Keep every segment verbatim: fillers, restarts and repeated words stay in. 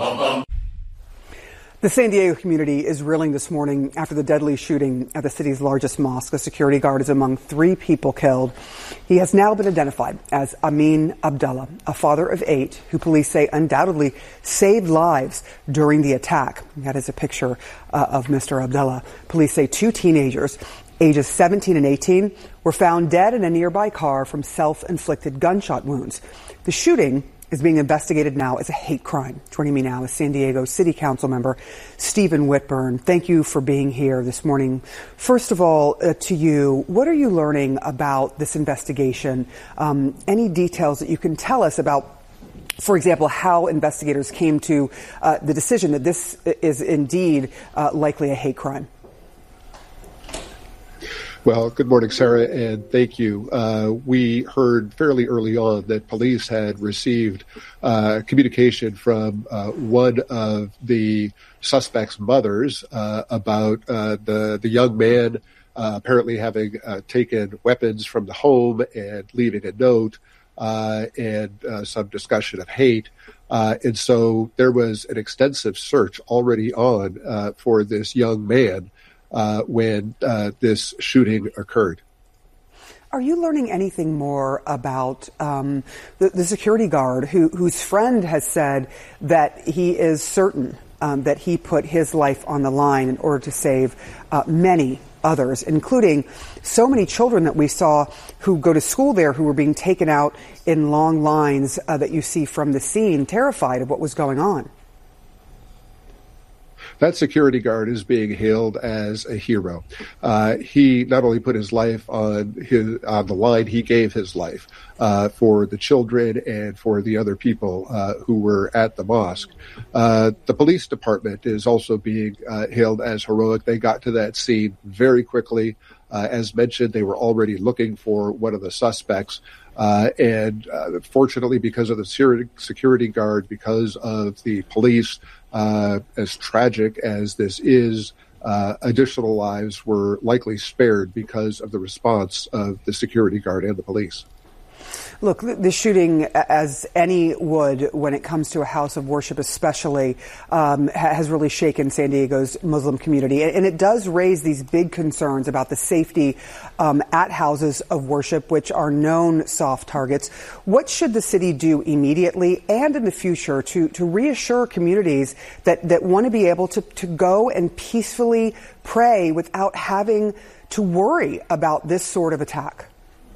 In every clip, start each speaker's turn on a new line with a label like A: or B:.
A: The San Diego community is reeling this morning after the deadly shooting at the city's largest mosque. A security guard is among three people killed. He has now been identified as Amin Abdullah, a father of eight who police say undoubtedly saved lives during the attack. That is a picture uh, of Mister Abdullah. Police say two teenagers, ages seventeen and eighteen, were found dead in a nearby car from self-inflicted gunshot wounds. The shooting is being investigated now as a hate crime. Joining me now is San Diego City Council member Stephen Whitburn. Thank you for being here this morning. First of all, uh, to you, what are you learning about this investigation? Um, any details that you can tell us about, for example, how investigators came to uh, the decision that this is indeed uh, likely a hate crime?
B: Well, good morning, Sarah, and thank you. Uh, we heard fairly early on that police had received uh, communication from uh, one of the suspect's mothers uh, about uh, the, the young man uh, apparently having uh, taken weapons from the home and leaving a note uh, and uh, some discussion of hate. Uh, and so there was an extensive search already on uh, for this young man Uh, when uh, this shooting occurred.
A: Are you learning anything more about um, the, the security guard who, whose friend has said that he is certain um, that he put his life on the line in order to save uh, many others, including so many children that we saw who go to school there who were being taken out in long lines uh, that you see from the scene, terrified of what was going on?
B: That security guard is being hailed as a hero. Uh, he not only put his life on his on the line, he gave his life uh, for the children and for the other people uh, who were at the mosque. Uh, the police department is also being uh, hailed as heroic. They got to that scene very quickly. Uh, as mentioned, they were already looking for one of the suspects. Uh, and uh, fortunately, because of the security guard, because of the police, uh, as tragic as this is, uh, additional lives were likely spared because of the response of the security guard and the police.
A: Look, the shooting, as any would when it comes to a house of worship especially, um, has really shaken San Diego's Muslim community. And it does raise these big concerns about the safety um, at houses of worship, which are known soft targets. What should the city do immediately and in the future to, to reassure communities that, that want to be able to, to go and peacefully pray without having to worry about this sort of attack?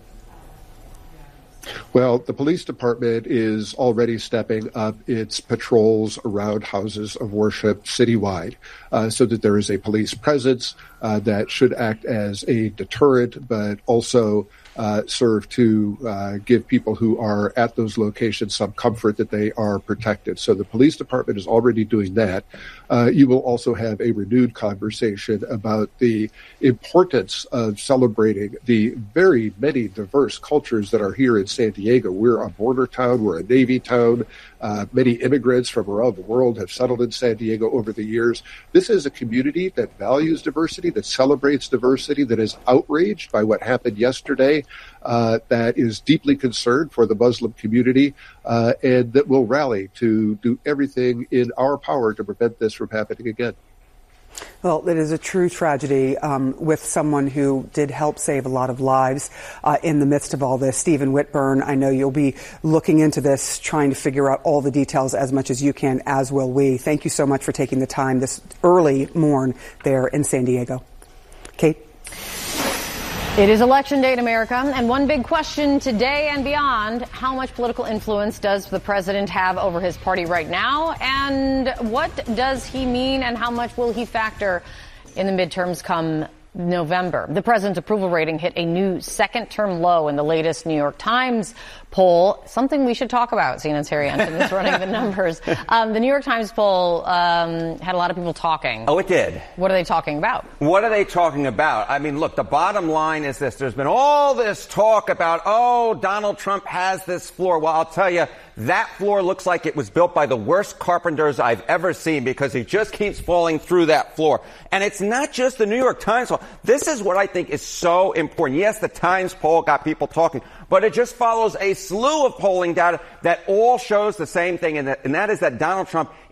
B: Well, the police department is already stepping up its patrols around houses of worship citywide uh, so that there is a police presence uh, that should act as a deterrent, but also uh, serve to uh, give people who are at those locations some comfort that they are protected. So the police department is already doing that. Uh, you will also have a renewed conversation about the importance of celebrating the very many diverse cultures that are here in San Diego. We're a border town. We're a Navy town. Uh, many immigrants from around the world have settled in San Diego over the years. This is a community that values diversity, that celebrates diversity, that is outraged by what happened yesterday, uh, that is deeply concerned for the Muslim community, uh, and that will rally to do everything in our power to prevent this from happening again.
A: Well, it is a true tragedy um, with someone who did help save a lot of lives uh, in the midst of all this. Stephen Whitburn, I know you'll be looking into this, trying to figure out all the details as much as you can, as will we. Thank you so much for taking the time this early morn there in San Diego. Kate?
C: It is Election Day in America, and one big question today and beyond, how much political influence does the president have over his party right now, and what does he mean, and how much will he factor in the midterms come November? The president's approval rating hit a new second-term low in the latest New York Times poll, something we should talk about. C N N's Harry Anton is running the numbers. Um, the New York Times poll um, had a lot of people talking.
D: Oh, it did.
C: What are they talking about?
D: What are they talking about? I mean, look, the bottom line is this. There's been all this talk about, oh, Donald Trump has this floor. Well, I'll tell you, that floor looks like it was built by the worst carpenters I've ever seen, because he just keeps falling through that floor. And it's not just the New York Times poll. This is what I think is so important. Yes, the Times poll got people talking, but it just follows a slew of polling data that all shows the same thing, and that, and that is that Donald Trump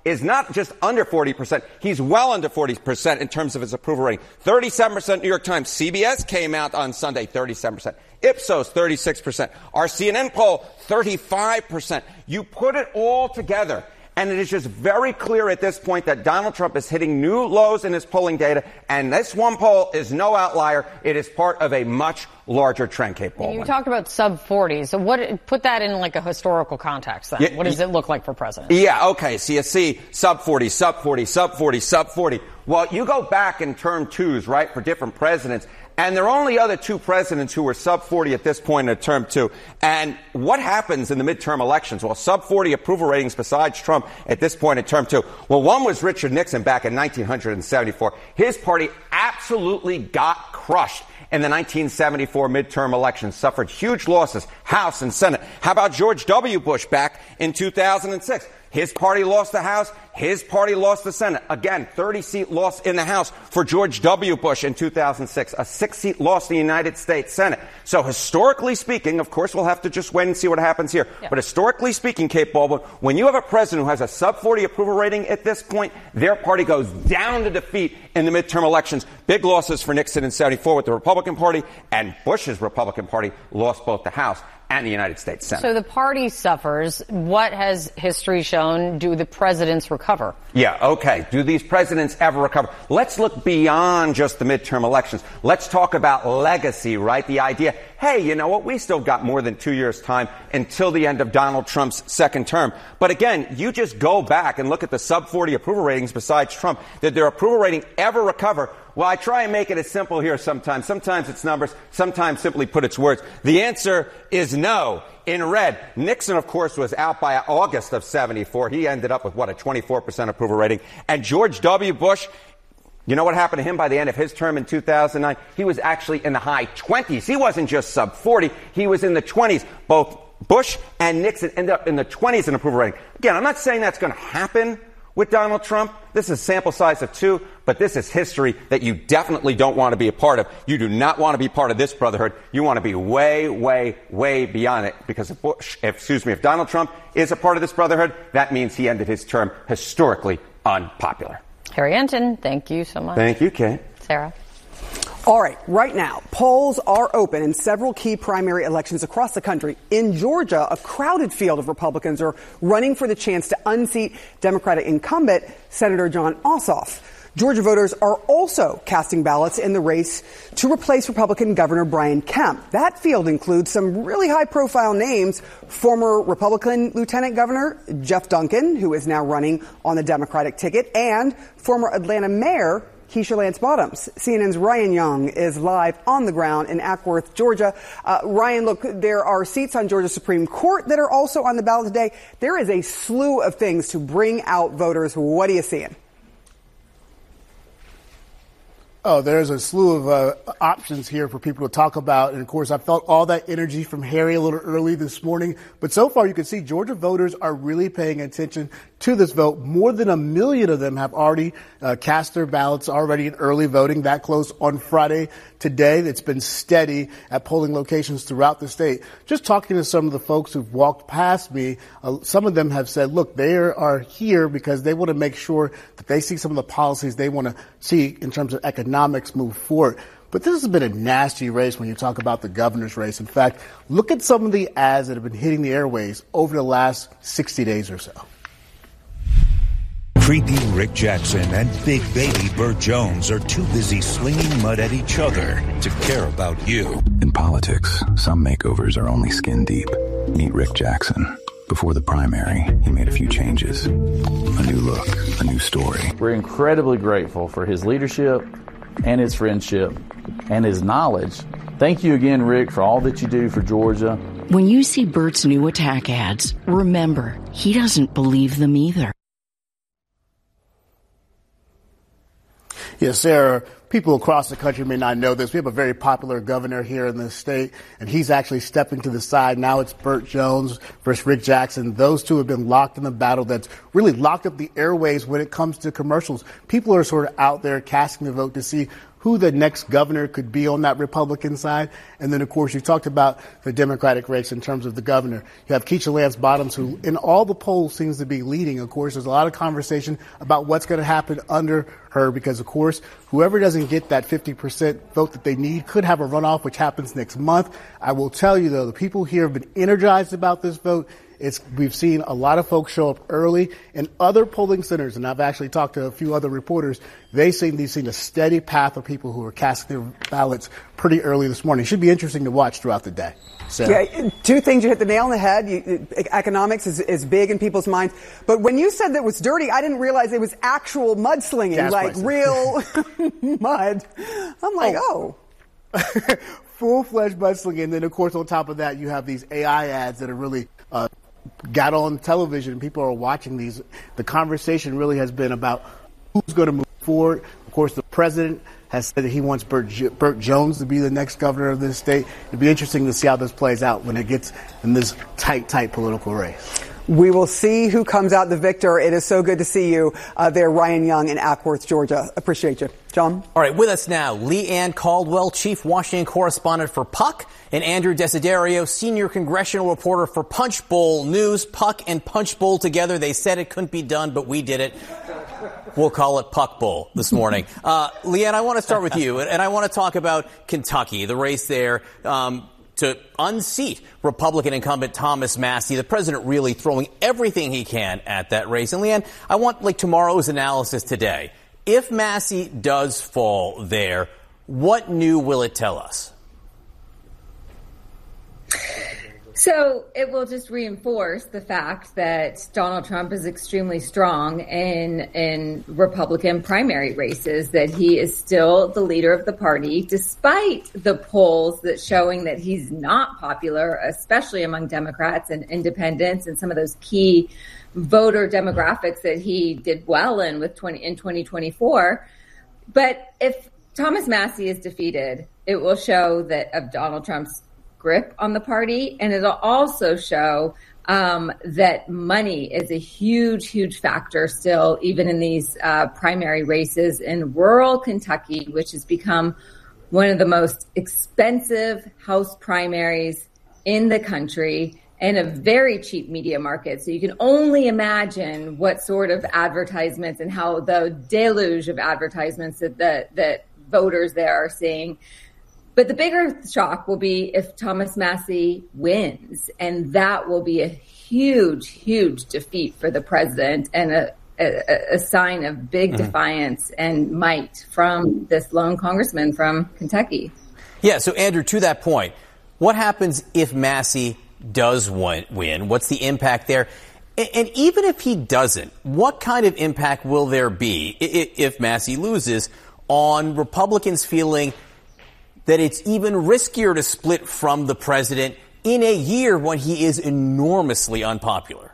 D: is not just under forty percent. He's well under forty percent in terms of his approval rating. thirty-seven percent New York Times. C B S came out on Sunday, thirty-seven percent. Ipsos, thirty-six percent. Our C N N poll, thirty-five percent. You put it all together, and it is just very clear at this point that Donald Trump is hitting new lows in his polling data, and this one poll is no outlier. It is part of a much larger trend, Kate Baldwin.
C: You talked about sub forty. So what, put that in like a historical context then.
D: Yeah,
C: what does it look like for president?
D: Yeah, okay. So you see sub forty, sub forty, sub forty, sub forty. Well, you go back in term twos, right, for different presidents, and there are only other two presidents who were sub forty at this point in term two. And what happens in the midterm elections? Well, sub forty approval ratings besides Trump at this point in term two. Well, one was Richard Nixon back in nineteen seventy-four. His party absolutely got crushed in the nineteen seventy-four midterm elections, suffered huge losses, House and Senate. How about George W. Bush back in two thousand six? His party lost the House. His party lost the Senate. Again, thirty-seat loss in the House for George W. Bush in two thousand six. A six-seat loss in the United States Senate. So historically speaking, of course, we'll have to just wait and see what happens here. Yeah. But historically speaking, Kate Baldwin, when you have a president who has a sub forty approval rating at this point, their party goes down to defeat in the midterm elections. Big losses for Nixon in seventy-four with the Republican Party, and Bush's Republican Party lost both the House and the United States Senate.
C: So the party suffers. What has history shown? Do the presidents recover?
D: Yeah, okay. Do these presidents ever recover? Let's look beyond just the midterm elections. Let's talk about legacy, right? The idea, hey, you know what? We still got more than two years' time until the end of Donald Trump's second term. But again, you just go back and look at the sub forty approval ratings besides Trump. Did their approval rating ever recover? Well, I try and make it as simple here sometimes. Sometimes it's numbers. Sometimes simply put it's words. The answer is no. In red, Nixon, of course, was out by August of seventy-four. He ended up with, what, a twenty-four percent approval rating. And George W. Bush, you know what happened to him by the end of his term in two thousand nine? He was actually in the high twenties. He wasn't just sub forty. He was in the twenties. Both Bush and Nixon ended up in the twenties in approval rating. Again, I'm not saying that's going to happen with Donald Trump. This is a sample size of two, but this is history that you definitely don't want to be a part of. You do not want to be part of this brotherhood. You want to be way, way, way beyond it, because if Bush, if, excuse me, if Donald Trump is a part of this brotherhood, that means he ended his term historically unpopular.
C: Harry Enten, thank you so much.
D: Thank you, Kate.
C: Sarah.
A: All right, right now, polls are open in several key primary elections across the country. In Georgia, a crowded field of Republicans are running for the chance to unseat Democratic incumbent Senator Jon Ossoff. Georgia voters are also casting ballots in the race to replace Republican Governor Brian Kemp. That field includes some really high-profile names: former Republican Lieutenant Governor Jeff Duncan, who is now running on the Democratic ticket, and former Atlanta Mayor Keisha Lance Bottoms. C N N's Ryan Young is live on the ground in Acworth, Georgia. Uh, Ryan, look, there are seats on Georgia Supreme Court that are also on the ballot today. There is a slew of things to bring out voters. What are you seeing?
E: Oh, there's a slew of uh, options here for people to talk about. And, of course, I felt all that energy from Harry a little early this morning. But so far, you can see Georgia voters are really paying attention to this vote. More than a million of them have already uh, cast their ballots already in early voting. That closed on Friday. Today, it's been steady at polling locations throughout the state. Just talking to some of the folks who've walked past me, uh, some of them have said, look, they are here because they want to make sure that they see some of the policies they want to see in terms of economics move forward. But this has been a nasty race when you talk about the governor's race. In fact, look at some of the ads that have been hitting the airways over the last sixty days or so.
F: Creepy Rick Jackson and Big Baby Burt Jones are too busy slinging mud at each other to care about you.
G: In politics, some makeovers are only skin deep. Meet Rick Jackson. Before the primary, he made a few changes. A new look, a new story.
H: We're incredibly grateful for his leadership and his friendship and his knowledge. Thank you again, Rick, for all that you do for Georgia.
I: When you see Burt's new attack ads, remember, he doesn't believe them either.
E: Yes, Sarah, people across the country may not know this. We have a very popular governor here in the state, and he's actually stepping to the side. Now it's Burt Jones versus Rick Jackson. Those two have been locked in a battle that's really locked up the airways when it comes to commercials. People are sort of out there casting the vote to see who the next governor could be on that Republican side. And then, of course, you talked about the Democratic race in terms of the governor. You have Keisha Lance Bottoms, who in all the polls seems to be leading. Of course, there's a lot of conversation about what's going to happen under her because, of course, whoever doesn't get that fifty percent vote that they need could have a runoff, which happens next month. I will tell you, though, the people here have been energized about this vote. It's, we've seen a lot of folks show up early in other polling centers, and I've actually talked to a few other reporters. They seem they've seen a steady path of people who are casting their ballots pretty early this morning. It should be interesting to watch throughout the day. Sarah.
A: Yeah, two things. You hit the nail on the head. You, economics is, is big in people's minds. But when you said that it was dirty, I didn't realize it was actual mudslinging, Gas like prices. Real mud. I'm like, oh.
E: oh. Full-fledged mudslinging. And then, of course, on top of that, you have these A I ads that are really uh, got on television. People are watching these. The conversation really has been about who's going to move forward. Of course, the president has said that he wants Burt, Burt Jones to be the next governor of this state. It'd be interesting to see how this plays out when it gets in this tight, tight political race.
A: We will see who comes out the victor. It is so good to see you uh, there, Ryan Young in Ackworth, Georgia. Appreciate you. John?
J: All right, with us now, Leigh Ann Caldwell, chief Washington correspondent for Puck, and Andrew Desiderio, senior congressional reporter for Punchbowl News. Puck and Punchbowl together. They said it couldn't be done, but we did it. We'll call it Puck Bowl this morning. Uh, Leigh Ann, I want to start with you, and I want to talk about Kentucky, the race there. Um, to unseat Republican incumbent Thomas Massie, the president really throwing everything he can at that race. And Leigh Ann, I want like tomorrow's analysis today. If Massie does fall there, what new will it tell us?
K: So it will just reinforce the fact that Donald Trump is extremely strong in in Republican primary races, that he is still the leader of the party, despite the polls that showing that he's not popular, especially among Democrats and independents and some of those key voter demographics that he did well in with twenty in twenty twenty-four. But if Thomas Massie is defeated, it will show that of Donald Trump's grip on the party, and it'll also show um, that money is a huge, huge factor still, even in these uh, primary races in rural Kentucky, which has become one of the most expensive House primaries in the country and a very cheap media market. So you can only imagine what sort of advertisements and how the deluge of advertisements that that, that voters there are seeing. But the bigger shock will be if Thomas Massie wins, and that will be a huge, huge defeat for the president and a, a, a sign of big mm-hmm. defiance and might from this lone congressman from Kentucky.
J: Yeah, so Andrew, to that point, what happens if Massie does win? What's the impact there? And even if he doesn't, what kind of impact will there be if Massie loses on Republicans feeling that it's even riskier to split from the president in a year when he is enormously unpopular?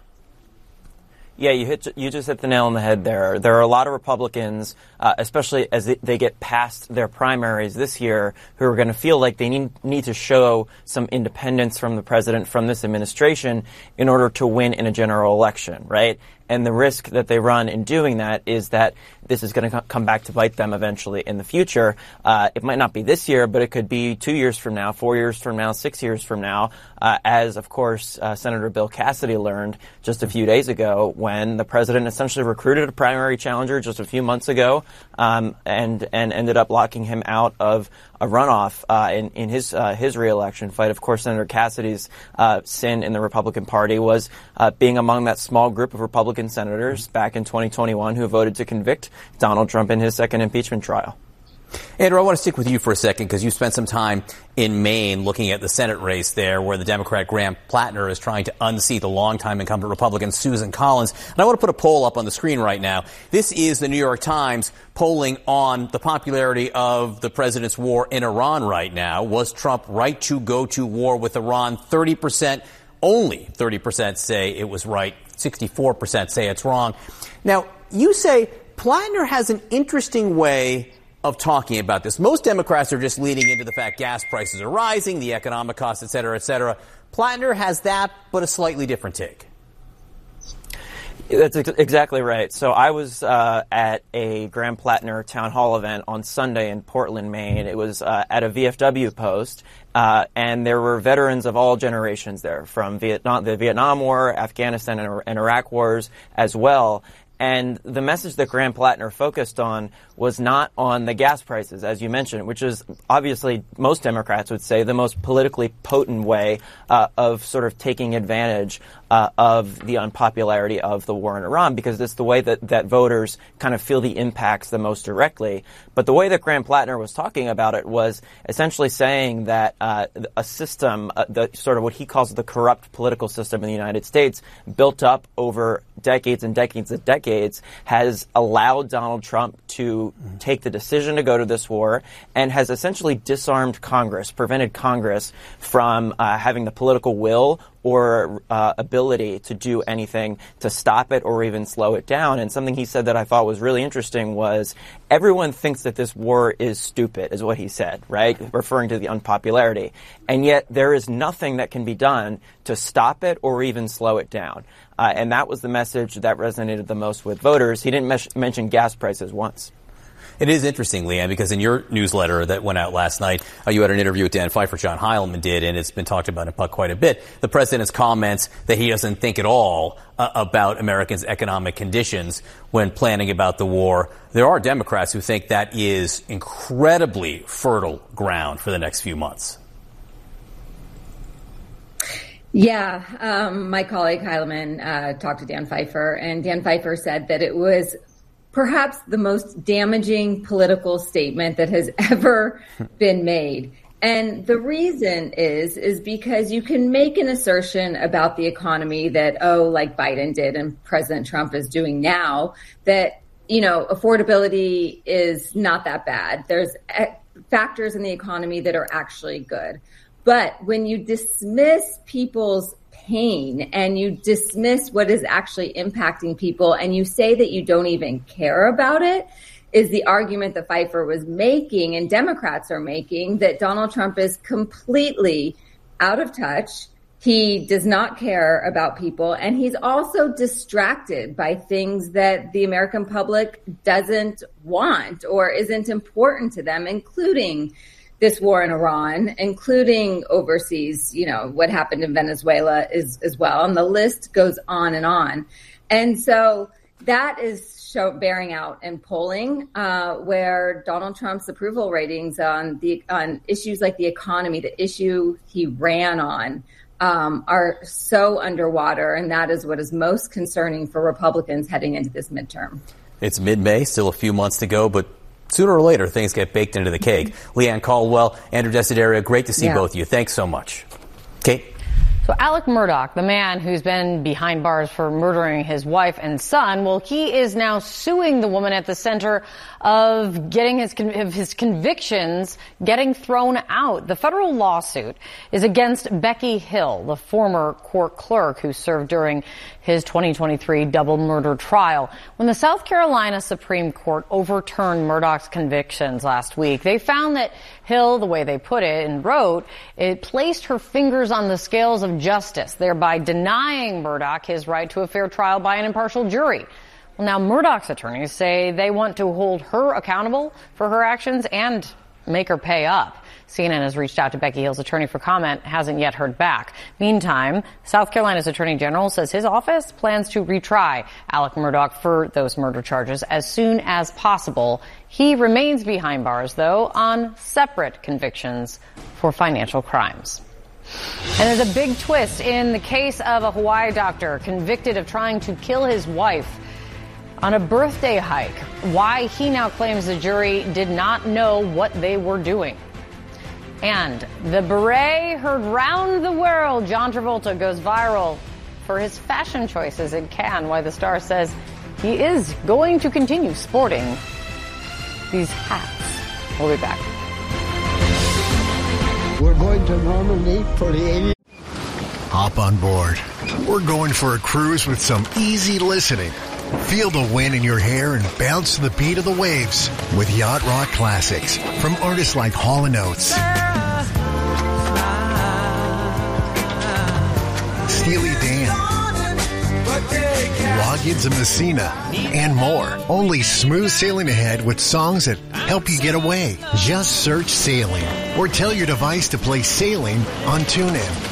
L: Yeah, you hit, you just hit the nail on the head there. There are a lot of Republicans, uh, especially as they get past their primaries this year, who are going to feel like they need, need to show some independence from the president, from this administration, in order to win in a general election, right? And the risk that they run in doing that is that this is going to come back to bite them eventually in the future. Uh, it might not be this year, but it could be two years from now, four years from now, six years from now, uh, as, of course, uh, Senator Bill Cassidy learned just a few days ago when the president essentially recruited a primary challenger just a few months ago um, and, and ended up locking him out of a runoff uh, in, in his uh, his reelection fight. Of course, Senator Cassidy's uh, sin in the Republican Party was uh, being among that small group of Republican senators back in twenty twenty-one who voted to convict Donald Trump in his second impeachment trial.
J: Andrew, I want to stick with you for a second because you spent some time in Maine looking at the Senate race there where the Democrat Graham Plattner is trying to unseat the longtime incumbent Republican Susan Collins. And I want to put a poll up on the screen right now. This is the New York Times polling on the popularity of the president's war in Iran right now. Was Trump right to go to war with Iran? thirty percent, only thirty percent say it was right. sixty-four percent say it's wrong. Now, you say Plattner has an interesting way of talking about this. Most Democrats are just leaning into the fact gas prices are rising, the economic costs, et cetera, et cetera. Plattner has that, but a slightly different take.
L: That's ex- exactly right. So I was uh, at a Graham Plattner town hall event on Sunday in Portland, Maine. It was uh, at a V F W post, uh, and there were veterans of all generations there, from Vietnam, the Vietnam War, Afghanistan, and, and Iraq wars as well. And the message that Graham Plattner focused on was not on the gas prices, as you mentioned, which is obviously, most Democrats would say, the most politically potent way uh, of sort of taking advantage uh, of the unpopularity of the war in Iran, because it's the way that, that voters kind of feel the impacts the most directly. But the way that Graham Plattner was talking about it was essentially saying that uh, a system, uh, the sort of what he calls the corrupt political system in the United States, built up over decades and decades and decades, has allowed Donald Trump to take the decision to go to this war and has essentially disarmed Congress, prevented Congress from uh, having the political will or uh, ability to do anything to stop it or even slow it down. And something he said that I thought was really interesting was everyone thinks that this war is stupid, is what he said, right? Referring to the unpopularity. And yet there is nothing that can be done to stop it or even slow it down. Uh, and that was the message that resonated the most with voters. He didn't mes- mention gas prices once.
J: It is interesting, Leanne, because in your newsletter that went out last night, uh, you had an interview with Dan Pfeiffer, John Heilemann did, and it's been talked about in Puck quite a bit. The president's comments that he doesn't think at all uh, about Americans' economic conditions when planning about the war. There are Democrats who think that is incredibly fertile ground for the next few months.
K: Yeah, um, my colleague Heilemann uh, talked to Dan Pfeiffer, and Dan Pfeiffer said that it was perhaps the most damaging political statement that has ever been made. And the reason is, is because you can make an assertion about the economy that, oh, like Biden did and President Trump is doing now, that, you know, affordability is not that bad. There's factors in the economy that are actually good. But when you dismiss people's pain and you dismiss what is actually impacting people and you say that you don't even care about it, is the argument that Pfeiffer was making and Democrats are making, that Donald Trump is completely out of touch. He does not care about people, and he's also distracted by things that the American public doesn't want or isn't important to them, including this war in Iran, including overseas, you know, what happened in Venezuela is, as well. And the list goes on and on. And so that is show, bearing out in polling, uh, where Donald Trump's approval ratings on the on issues like the economy, the issue he ran on, um, are so underwater. And that is what is most concerning for Republicans heading into this midterm.
J: It's mid-May, still a few months to go, but sooner or later, things get baked into the cake. Leanne Caldwell, Andrew Desiderio, great to see yeah. both of you. Thanks so much. Kate?
C: So Alec Murdaugh, the man who's been behind bars for murdering his wife and son, well, he is now suing the woman at the center of getting his of his convictions getting thrown out. The federal lawsuit is against Becky Hill, the former court clerk who served during his twenty twenty-three double murder trial. When the South Carolina Supreme Court overturned Murdaugh's convictions last week, they found that Hill, the way they put it and wrote, it placed her fingers on the scales of justice, thereby denying Murdaugh his right to a fair trial by an impartial jury. Well, now Murdaugh's attorneys say they want to hold her accountable for her actions and make her pay up. C N N has reached out to Becky Hill's attorney for comment, hasn't yet heard back. Meantime, South Carolina's Attorney General says his office plans to retry Alec Murdaugh for those murder charges as soon as possible. He remains behind bars, though, on separate convictions for financial crimes. And there's a big twist in the case of a Hawaii doctor convicted of trying to kill his wife on a birthday hike. Why he now claims the jury did not know what they were doing. And the beret heard round the world. John Travolta goes viral for his fashion choices in Cannes. Why the star says he is going to continue sporting these hats. We'll be back.
M: We're going to Normandy for the eightieth.
N: Hop on board. We're going for a cruise with some easy listening Feel the wind in your hair and bounce to the beat of the waves with Yacht Rock Classics from artists like Hall and Oates, Steely Dan, Loggins and Messina, and more. Only smooth sailing ahead with songs that help you get away. Just search Sailing or tell your device to play Sailing on TuneIn.